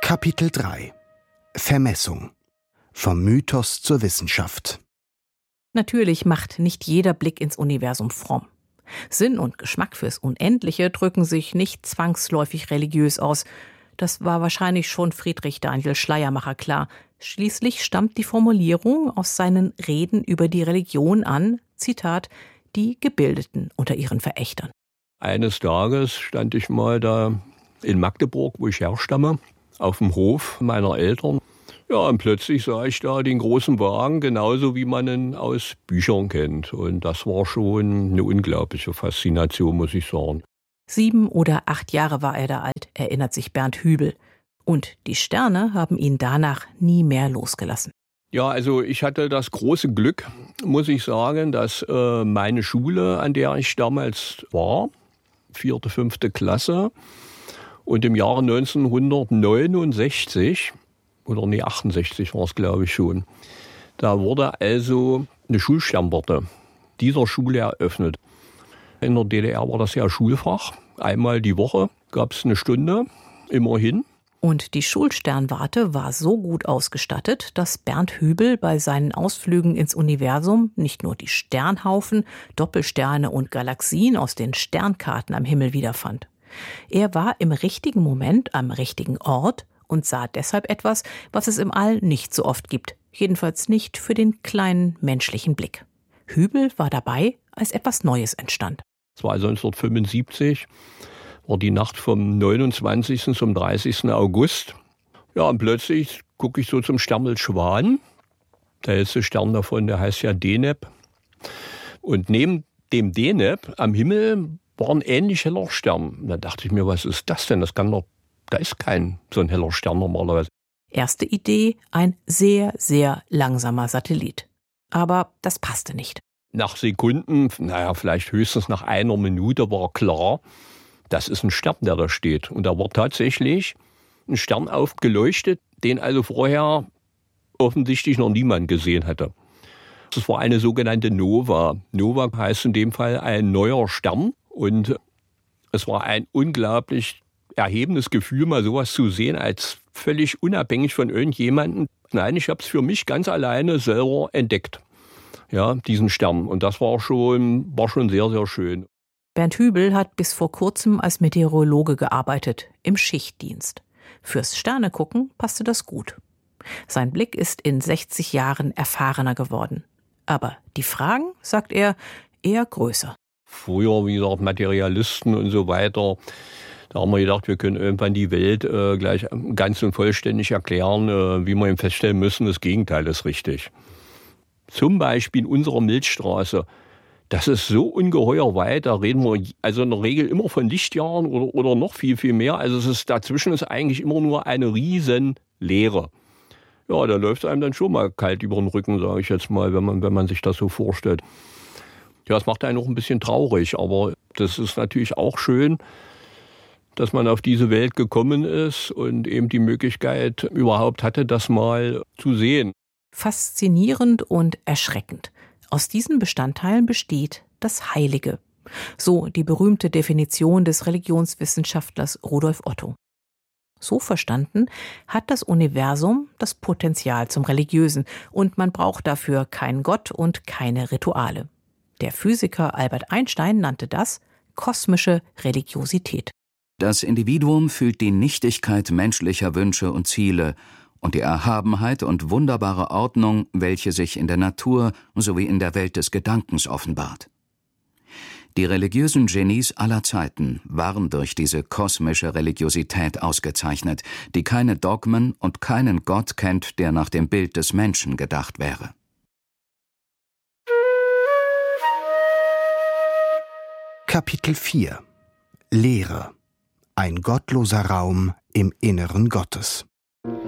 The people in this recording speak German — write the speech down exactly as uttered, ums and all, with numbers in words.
Kapitel drei Vermessung. Vom Mythos zur Wissenschaft. Natürlich macht nicht jeder Blick ins Universum fromm. Sinn und Geschmack fürs Unendliche drücken sich nicht zwangsläufig religiös aus. Das war wahrscheinlich schon Friedrich Daniel Schleiermacher klar. Schließlich stammt die Formulierung aus seinen Reden über die Religion an, Zitat, die Gebildeten unter ihren Verächtern. Eines Tages stand ich mal da in Magdeburg, wo ich herstamme, auf dem Hof meiner Eltern. Ja, und plötzlich sah ich da den großen Wagen, genauso wie man ihn aus Büchern kennt. Und das war schon eine unglaubliche Faszination, muss ich sagen. Sieben oder acht Jahre war er da alt, erinnert sich Bernd Hübel. Und die Sterne haben ihn danach nie mehr losgelassen. Ja, also ich hatte das große Glück, muss ich sagen, dass äh, meine Schule, an der ich damals war, vierte, fünfte Klasse, und im Jahre neunzehnhundertneunundsechzig, oder nee, achtundsechzig war es, glaube ich schon, da wurde also eine Schulsternwarte dieser Schule eröffnet. In der D D R war das ja Schulfach. Einmal die Woche gab es eine Stunde, immerhin. Und die Schulsternwarte war so gut ausgestattet, dass Bernd Hübel bei seinen Ausflügen ins Universum nicht nur die Sternhaufen, Doppelsterne und Galaxien aus den Sternkarten am Himmel wiederfand. Er war im richtigen Moment am richtigen Ort und sah deshalb etwas, was es im All nicht so oft gibt. Jedenfalls nicht für den kleinen menschlichen Blick. Hübel war dabei, als etwas Neues entstand. Es war also neunzehnhundertfünfundsiebzig, war die Nacht vom neunundzwanzigsten zum dreißigsten August. Ja, und plötzlich gucke ich so zum Sternbild Schwan. Der hellste Stern davon, der heißt ja Deneb. Und neben dem Deneb am Himmel war ein ähnlich heller Stern. Da dachte ich mir, was ist das denn? Das kann doch, da ist kein so ein heller Stern normalerweise. Erste Idee, ein sehr, sehr langsamer Satellit. Aber das passte nicht. Nach Sekunden, naja, vielleicht höchstens nach einer Minute war klar, das ist ein Stern, der da steht. Und da war tatsächlich ein Stern aufgeleuchtet, den also vorher offensichtlich noch niemand gesehen hatte. Das war eine sogenannte Nova. Nova heißt in dem Fall ein neuer Stern. Und es war ein unglaublich erhebendes Gefühl, mal sowas zu sehen, als völlig unabhängig von irgendjemandem. Nein, ich habe es für mich ganz alleine selber entdeckt. Ja, diesen Stern. Und das war schon, war schon sehr, sehr schön. Bernd Hübel hat bis vor kurzem als Meteorologe gearbeitet, im Schichtdienst. Fürs Sternegucken passte das gut. Sein Blick ist in sechzig Jahren erfahrener geworden. Aber die Fragen, sagt er, eher größer. Früher, wie gesagt, Materialisten und so weiter, da haben wir gedacht, wir können irgendwann die Welt äh, gleich ganz und vollständig erklären, äh, wie wir eben feststellen müssen, das Gegenteil ist richtig. Zum Beispiel in unserer Milchstraße. Das ist so ungeheuer weit, da reden wir also in der Regel immer von Lichtjahren oder, oder noch viel, viel mehr. Also es ist, dazwischen ist eigentlich immer nur eine riesen Leere. Ja, da läuft einem dann schon mal kalt über den Rücken, sage ich jetzt mal, wenn man, wenn man sich das so vorstellt. Ja, das macht einen auch ein bisschen traurig, aber das ist natürlich auch schön, dass man auf diese Welt gekommen ist und eben die Möglichkeit überhaupt hatte, das mal zu sehen. Faszinierend und erschreckend. Aus diesen Bestandteilen besteht das Heilige. So die berühmte Definition des Religionswissenschaftlers Rudolf Otto. So verstanden hat das Universum das Potenzial zum Religiösen und man braucht dafür keinen Gott und keine Rituale. Der Physiker Albert Einstein nannte das kosmische Religiosität. Das Individuum fühlt die Nichtigkeit menschlicher Wünsche und Ziele und die Erhabenheit und wunderbare Ordnung, welche sich in der Natur sowie in der Welt des Gedankens offenbart. Die religiösen Genies aller Zeiten waren durch diese kosmische Religiosität ausgezeichnet, die keine Dogmen und keinen Gott kennt, der nach dem Bild des Menschen gedacht wäre. Kapitel vier Lehre. Ein gottloser Raum im Inneren Gottes.